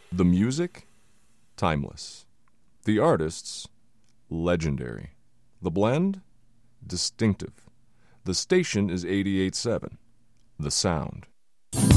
The music, timeless. The artists, legendary. The blend, distinctive. The station is 88.7. The sound.